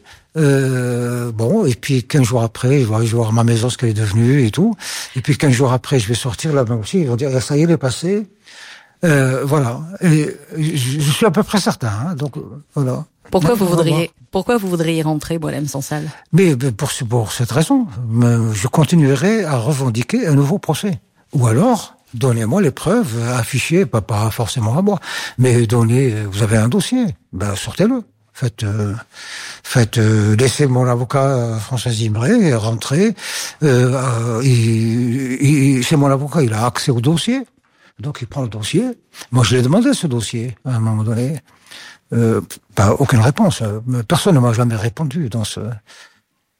Euh, bon, et puis quinze jours après, je vais voir ma maison, ce qu'elle est devenue et tout. Et puis quinze jours après, je vais sortir là-bas aussi, ils vont dire, ça y est, il est passé. Euh, voilà. Et je, je suis à peu près certain, hein, donc voilà. Pourquoi vous voudriez, pourquoi vous voudriez rentrer, Boualem Sansal? Mais pour, pour cette raison, je continuerai à revendiquer un nouveau procès. Ou alors, donnez-moi les preuves affichées, pas, pas forcément à moi, mais donnez, vous avez un dossier, ben sortez-le. Faites, euh, faites, euh, laissez mon avocat François Zimré rentrer. Euh, il, il, c'est mon avocat, il a accès au dossier, donc il prend le dossier. Moi, je l'ai demandé ce dossier à un moment donné. Euh, pas aucune réponse. Personne ne m'a jamais répondu dans ce.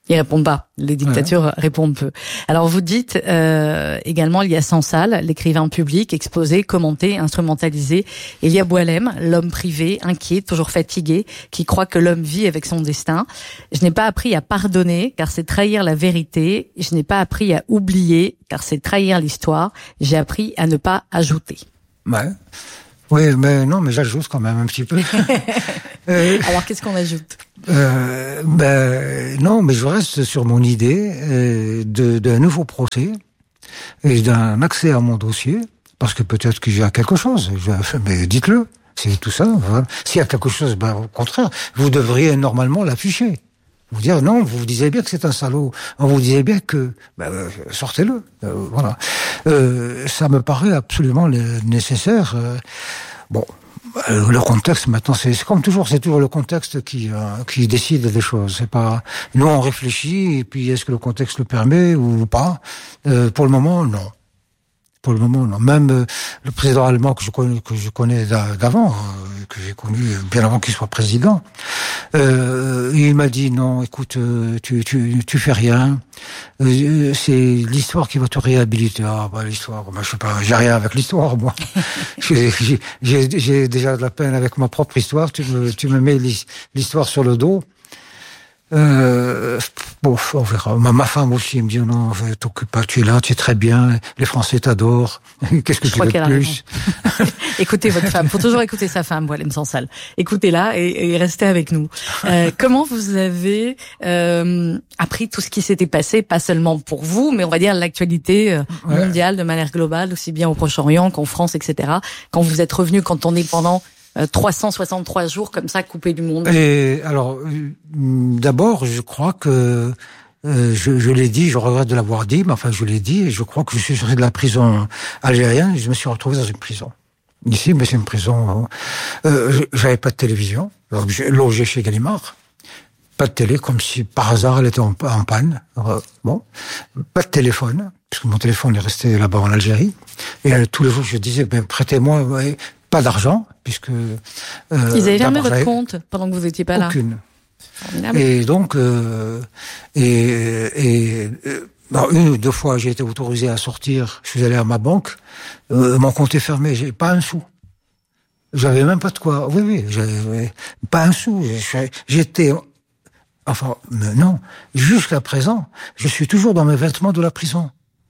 Ils répondent pas. Les dictatures ouais. répondent peu. Alors vous dites euh, également, il y a Sansal, l'écrivain public, exposé, commenté, instrumentalisé. Il y a Boualem, l'homme privé, inquiet, toujours fatigué, qui croit que l'homme vit avec son destin. Je n'ai pas appris à pardonner, car c'est trahir la vérité. Je n'ai pas appris à oublier, car c'est trahir l'histoire. J'ai appris à ne pas ajouter. Ouais. Oui, mais non, mais j'ajoute quand même un petit peu. euh, Alors, qu'est-ce qu'on ajoute euh, Ben non, mais je reste sur mon idée euh, de d'un nouveau procès et d'un accès à mon dossier, parce que peut-être que j'ai quelque chose. Je, mais dites-le, c'est tout ça. Voilà. S'il y a quelque chose, ben au contraire, vous devriez normalement l'afficher. Vous dire non, vous vous disiez bien que c'est un salaud. On vous disait bien que ben, euh, sortez-le. Euh, voilà. Euh, ça me paraît absolument nécessaire. Euh, bon, euh, le contexte maintenant, c'est, c'est comme toujours, c'est toujours le contexte qui euh, qui décide des choses. C'est pas nous on réfléchit et puis est-ce que le contexte le permet ou pas. Euh, pour le moment, non. Pour le moment, non. Même euh, le président allemand que je connais, que je connais d'avant, euh, que j'ai connu bien avant qu'il soit président, euh, il m'a dit non, écoute, euh, tu tu tu fais rien. Euh, c'est l'histoire qui va te réhabiliter. Ah bah l'histoire, bah, je sais pas, j'ai rien avec l'histoire moi. j'ai, j'ai j'ai déjà de la peine avec ma propre histoire. Tu me tu me mets l'histoire sur le dos. Euh, bon, on verra. Ma, ma femme aussi me dit non, t'occupe pas, tu es là, tu es très bien, les Français t'adorent. Qu'est-ce que Je tu veux de plus? Écoutez votre femme. Faut toujours écouter sa femme, Boualem Sansal. Écoutez-la et, et restez avec nous. Euh, comment vous avez euh, appris tout ce qui s'était passé, pas seulement pour vous, mais on va dire l'actualité mondiale ouais. de manière globale, aussi bien au Proche-Orient qu'en France, et cetera. Quand vous êtes revenu, quand on est pendant trois cent soixante-trois jours comme ça coupé du monde. Et alors, d'abord, je crois que euh, je, je l'ai dit, je regrette de l'avoir dit, mais enfin, je l'ai dit, et je crois que je suis sorti de la prison algérienne et je me suis retrouvé dans une prison. Ici, mais c'est une prison. Euh, j'avais pas de télévision, donc j'ai logé chez Gallimard. Pas de télé, comme si par hasard elle était en, en panne. Euh, bon, pas de téléphone, puisque mon téléphone est resté là-bas en Algérie. Et euh, tous les jours, je disais, ben, prêtez-moi. Ouais, pas d'argent, puisque... Euh, Ils avaient jamais votre compte pendant que vous étiez pas là? Aucune. Et donc, euh, et, et euh, bon, une ou deux fois, j'ai été autorisé à sortir, je suis allé à ma banque, euh, mon compte est fermé, j'ai pas un sou. J'avais même pas de quoi... Oui, oui, j'avais pas un sou. J'étais... Enfin, non, jusqu'à présent, je suis toujours dans mes vêtements de la prison.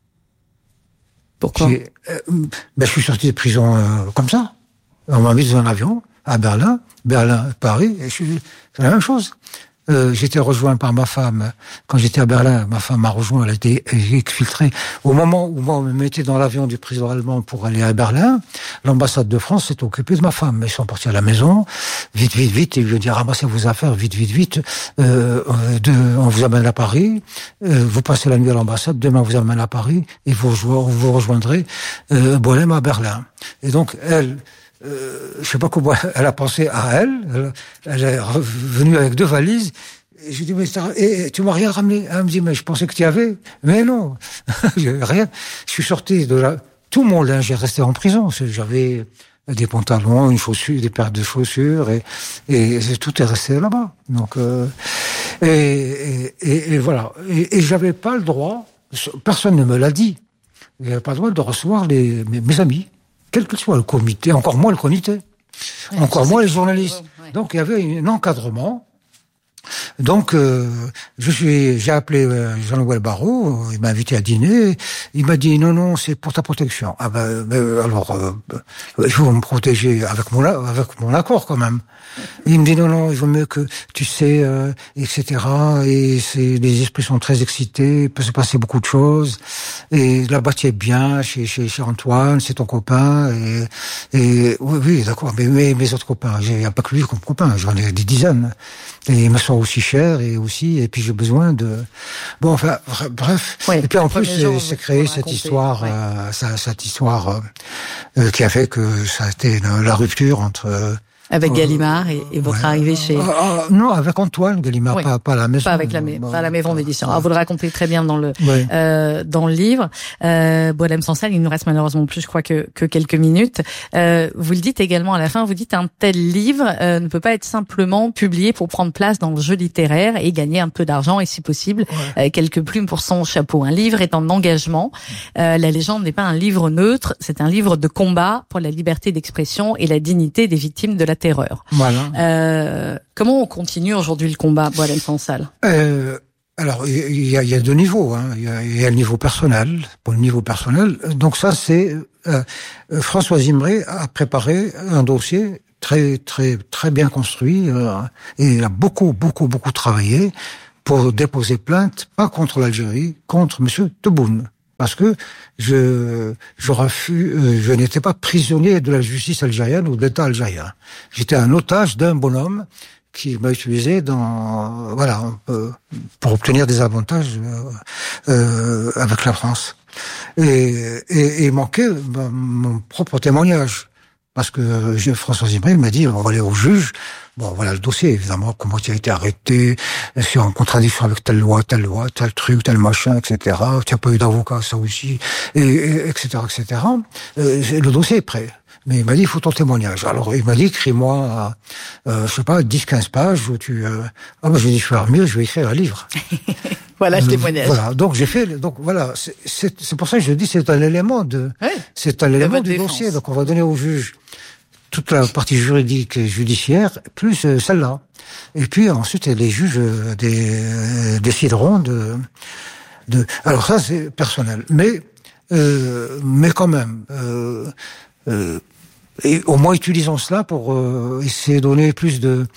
Pourquoi? euh, ben, je suis sorti de prison euh, comme ça. On m'a mis dans un avion à Berlin, Berlin, Paris, et je suis, c'est la même chose. Euh, j'étais rejoint par ma femme. Quand j'étais à Berlin, ma femme m'a rejoint, elle a été exfiltrée. Au moment où on me mettait dans l'avion du président allemand pour aller à Berlin, l'ambassade de France s'est occupée de ma femme. Ils sont partis à la maison, vite, vite, vite, et ils lui ont dit, ramassez vos affaires, vite, vite, vite, euh, de, on vous amène à Paris, euh, vous passez la nuit à l'ambassade, demain on vous amène à Paris, et vous, vous rejoindrez euh, Boualem à Berlin. Et donc, elle... Euh, je sais pas comment elle a pensé à elle. Elle, elle est revenue avec deux valises. Et je lui dis mais et, tu m'as rien ramené. Elle me dit mais je pensais que tu y avais. Mais non, rien. Je suis sorti de là. Tout mon linge est resté en prison. J'avais des pantalons, une chaussure, des paires de chaussures et, et tout est resté là-bas. Donc euh, et, et, et voilà. Et, et j'avais pas le droit. Personne ne me l'a dit. J'avais pas le droit de recevoir les, mes, mes amis. Quel que soit le comité, encore moins le comité, ouais, encore moins les journalistes. Ouais. Donc il y avait un encadrement. Donc euh, je suis, j'ai appelé Jean-Noël Barrot, il m'a invité à dîner. Il m'a dit non non c'est pour ta protection. Ah ben, ben alors euh, il faut me protéger avec mon avec mon accord quand même. Et il me dit non non il vaut mieux que tu sais euh, et cetera. Et c'est les esprits sont très excités, il peut se passer beaucoup de choses. Et là-bas tu es bien chez chez chez Antoine, c'est ton copain. Et, et oui oui d'accord. Mais, mais mes autres copains, j'ai pas que lui comme copain, j'en ai des dizaines. Et ils me sont aussi chers et aussi et puis j'ai besoin de bon enfin bref ouais, et puis en plus c'est, c'est créé cette histoire ouais. euh, ça, cette histoire euh, qui a fait que ça a été la rupture entre euh, Avec Gallimard et, et votre ouais. arrivée chez... Ah, ah, non, avec Antoine Gallimard, oui. pas, pas à la maison. Pas avec la, ma... pas à la maison d'édition. Alors, vous le racontez très bien dans le, oui. euh, dans le livre. Euh, Boualem Sansal, il nous reste malheureusement plus, je crois, que, que quelques minutes. Euh, vous le dites également à la fin, vous dites un tel livre euh, ne peut pas être simplement publié pour prendre place dans le jeu littéraire et gagner un peu d'argent et si possible, ouais. euh, quelques plumes pour son chapeau. Un livre est un engagement. Euh, la légende n'est pas un livre neutre, c'est un livre de combat pour la liberté d'expression et la dignité des victimes de la terreur. Voilà. Euh, comment on continue aujourd'hui le combat, Boualem Sansal ? euh, Alors, il y a, il y a deux niveaux. Hein. Il y a, il y a le niveau personnel. Pour le niveau personnel, donc ça, c'est euh, François Zimré a préparé un dossier très, très, très bien construit euh, et il a beaucoup, beaucoup, beaucoup travaillé pour déposer plainte, pas contre l'Algérie, contre Monsieur Tebboune. Parce que je, je, refus, euh, je n'étais pas prisonnier de la justice algérienne ou de l'État algérien. J'étais un otage d'un bonhomme qui m'a utilisé dans, voilà, euh, pour obtenir des avantages euh, euh, avec la France. Et, et, et il manquait ben, mon propre témoignage. Parce que euh, François Zimré m'a dit, on va aller au juge. Bon, voilà le dossier, évidemment, comment tu as été arrêté, c'est en contradiction avec telle loi, telle loi, tel truc, tel machin, et cetera. Tu n'as pas eu d'avocat, ça aussi, et, et, etc., et cetera. Euh, le dossier est prêt. Mais il m'a dit, il faut ton témoignage. Alors, il m'a dit, écris-moi, euh, je sais pas, dix, quinze pages, où tu, euh... ah, ben, je vais faire mieux, je vais écrire un livre. Voilà le témoignage. Euh, voilà. Donc, j'ai fait, donc, voilà. C'est, c'est, c'est pour ça que je dis, c'est un élément de, oui, c'est un élément du défense. Dossier. Donc, on va donner au juge toute la partie juridique et judiciaire, plus euh, celle-là. Et puis, ensuite, les juges euh, des, euh, décideront de, de, alors ça, c'est personnel. Mais, euh, mais quand même, euh, euh, et au moins utilisons cela pour euh, essayer de donner plus de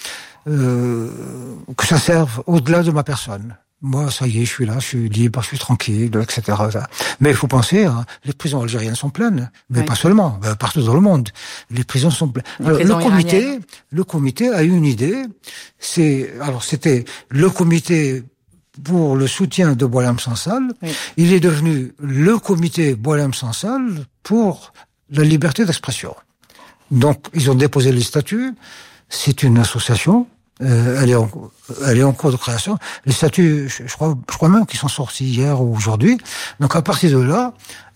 euh, que ça serve au-delà de ma personne. Moi, ça y est, je suis là, je suis libre, je suis tranquille, et cetera. Mais il faut penser, hein, les prisons algériennes sont pleines, mais oui. pas seulement, ben, partout dans le monde, les prisons sont pleines. Alors, le comité, iraniennes. le comité a eu une idée. C'est, alors c'était le comité pour le soutien de Boualem Sansal. Oui. Il est devenu le comité Boualem Sansal pour la liberté d'expression. Donc, ils ont déposé les statuts. C'est une association. Euh, elle est en, elle est en cours de création. Les statuts, je, je crois, je crois même qu'ils sont sortis hier ou aujourd'hui. Donc, à partir de là,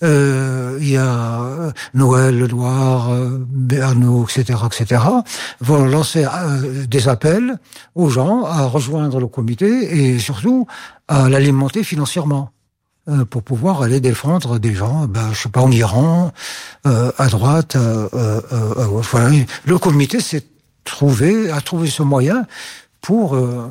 euh, il y a Noël, Lenoir, euh, Bernaud, et cetera, et cetera, vont lancer euh, des appels aux gens à rejoindre le comité et surtout à l'alimenter financièrement. Euh, pour pouvoir aller défendre des gens, ben, je sais pas, en Iran, euh, à droite, euh, euh, euh, voilà. Le comité s'est trouvé, a trouvé ce moyen pour euh,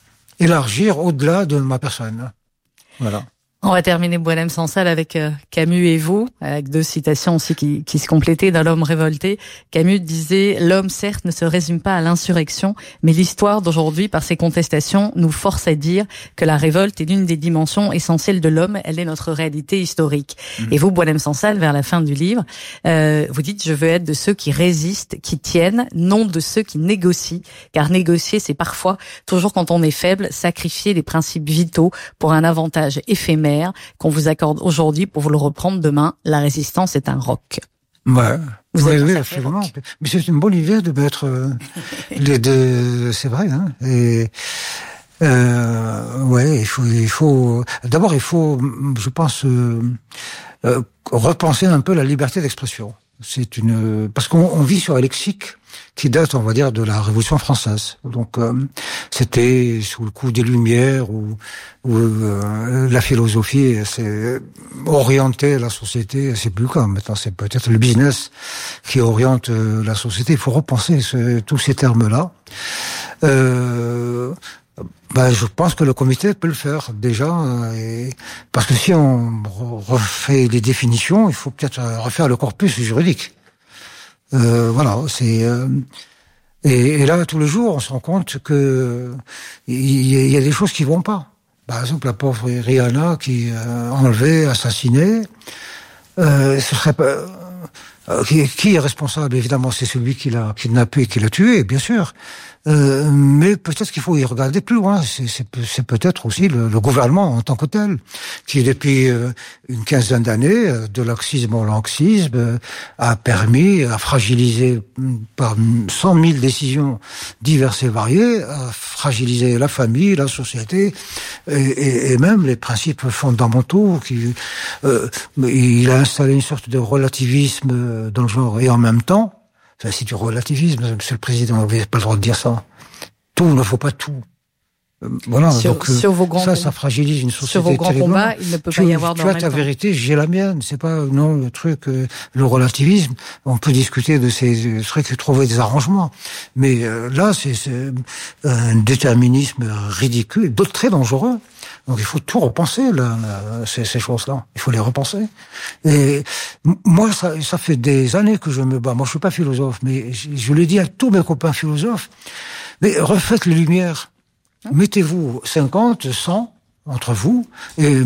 élargir au-delà de ma personne. Voilà. On va terminer Boualem Sansal avec euh, Camus et vous, avec deux citations aussi qui, qui se complétaient dans L'homme révolté. Camus disait « L'homme, certes, ne se résume pas à l'insurrection, mais l'histoire d'aujourd'hui, par ses contestations, nous force à dire que la révolte est l'une des dimensions essentielles de l'homme, elle est notre réalité historique. Mmh. » Et vous, Boualem Sansal, vers la fin du livre, euh, vous dites « Je veux être de ceux qui résistent, qui tiennent, non de ceux qui négocient, car négocier, c'est parfois, toujours quand on est faible, sacrifier les principes vitaux pour un avantage éphémère qu'on vous accorde aujourd'hui pour vous le reprendre demain. La résistance est un roc. » Ouais. Vous oui, oui, absolument. Rock. Mais c'est une bonne idée de mettre euh, les deux. C'est vrai, hein. Et euh, ouais, il faut, il faut. D'abord, il faut, je pense, euh, euh, repenser un peu la liberté d'expression. C'est une parce qu'on on vit sur un lexique qui date, on va dire, de la Révolution française. Donc, euh, c'était sous le coup des Lumières où, où euh, la philosophie s'est orientée la société. C'est plus le cas. Maintenant, c'est peut-être le business qui oriente euh, la société. Il faut repenser ce, tous ces termes-là. Euh, ben, je pense que le comité peut le faire déjà, et, parce que si on refait les définitions, il faut peut-être refaire le corpus juridique. Euh, voilà, c'est euh, et, et là tous les jours on se rend compte que il y, y a des choses qui vont pas. Par exemple, la pauvre Rihanna qui est euh, enlevée, assassinée, euh, ce serait pas Euh, qui, qui est responsable? Évidemment, c'est celui qui l'a kidnappé et qui l'a tué, bien sûr. Euh, mais peut-être qu'il faut y regarder plus loin. C'est, c'est, c'est peut-être aussi le, le gouvernement en tant que tel, qui depuis euh, une quinzaine d'années, euh, de laxisme au laxisme, euh, a permis, a fragilisé par cent mille décisions diverses et variées, a fragilisé la famille, la société, et, et, et même les principes fondamentaux. Qui, euh, il a installé une sorte de relativisme dans le genre, et en même temps, ça, c'est du relativisme, Monsieur le Président, vous n'avez pas le droit de dire ça. Tout, il ne faut pas tout. Voilà, sur, donc sur vos grands ça, combats, ça fragilise une société. Sur vos grands combats, il ne peut tu, pas y avoir tu dans as le ta même vérité, j'ai la mienne. C'est pas non le truc, euh, le relativisme. On peut discuter de ces trucs et trouver des arrangements, mais euh, là, c'est, c'est un déterminisme ridicule, d'autres très dangereux. Donc il faut tout repenser, là, là, ces, ces choses-là. Il faut les repenser. Et moi, ça, ça fait des années que je me bats. Moi, je suis pas philosophe, mais je, je le dis à tous mes copains philosophes. Mais refaites les lumières. Mettez-vous cinquante, cent entre vous, et,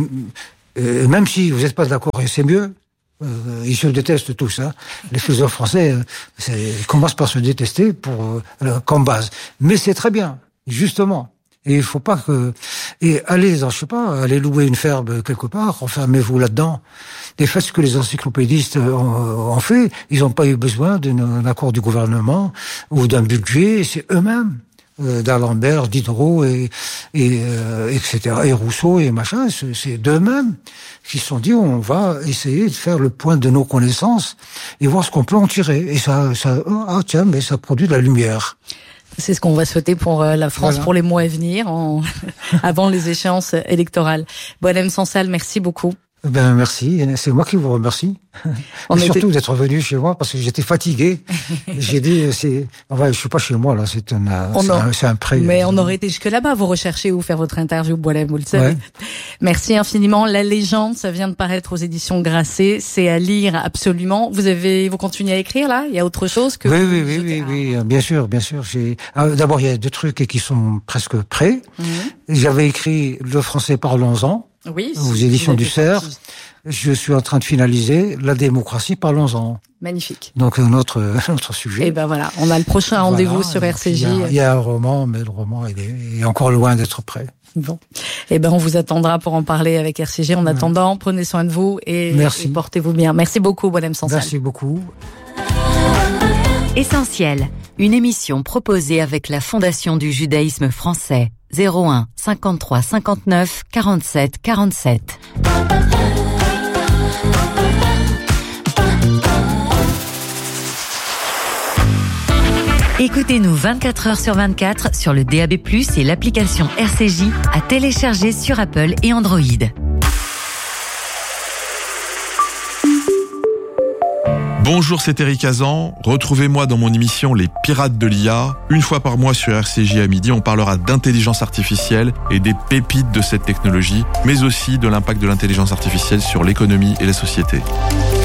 et même si vous n'êtes pas d'accord, et c'est mieux. Euh, ils se détestent tous, hein. Les philosophes français, c'est, ils commencent par se détester pour euh, comme base. Mais c'est très bien, justement. Et il faut pas que... Et allez, je sais pas, allez louer une ferme quelque part, enfermez-vous là-dedans. Et faites ce que les encyclopédistes ont, ont fait. Ils n'ont pas eu besoin d'un accord du gouvernement ou d'un budget, c'est eux-mêmes. Euh, d'Alembert, Diderot, et, et, euh, et cetera, et Rousseau, et machin, c'est, c'est d'eux-mêmes qui se sont dit, on va essayer de faire le point de nos connaissances et voir ce qu'on peut en tirer. Et ça, ça, ah tiens, mais ça produit de la lumière. C'est ce qu'on va souhaiter pour la France, voilà, pour les mois à venir, en... avant les échéances électorales. Boualem Sansal, merci beaucoup. Ben merci, c'est moi qui vous remercie. On et surtout était... d'être venu chez moi parce que j'étais fatigué. J'ai dit, c'est, enfin, je suis pas chez moi là, c'est un, c'est, a... un c'est un prêt. Mais on aurait été jusque là-bas, vous recherchez où faire votre interview, Boualem, vous le savez. Ouais. Merci infiniment. La légende, ça vient de paraître aux éditions Grasset, c'est à lire absolument. Vous avez, vous continuez à écrire là? Il y a autre chose que oui, vous... oui, oui, oui, oui, oui, bien sûr, bien sûr. J'ai, ah, d'abord il y a deux trucs qui sont presque prêts. Mmh. J'avais écrit Le français parlons-en. Oui, aux éditions du Cerf. Je suis en train de finaliser La démocratie, parlons-en. Magnifique. Donc notre notre sujet. Et ben voilà, on a le prochain voilà, rendez-vous sur R C J. Il y, a, il y a un roman, mais le roman il est, il est encore loin d'être prêt. Bon, et ben on vous attendra pour en parler avec R C J. En attendant, prenez soin de vous et, et portez-vous bien. Merci beaucoup, Boualem Sansal. Merci beaucoup. Essentiel, une émission proposée avec la Fondation du judaïsme français. zéro un cinquante-trois cinquante-neuf quarante-sept quarante-sept. Écoutez-nous vingt-quatre heures sur vingt-quatre sur le D A B plus, et l'application R C J à télécharger sur Apple et Android. Bonjour, c'est Eric Hazan. Retrouvez-moi dans mon émission Les Pirates de l'I A. Une fois par mois sur R C J à midi, on parlera d'intelligence artificielle et des pépites de cette technologie, mais aussi de l'impact de l'intelligence artificielle sur l'économie et la société.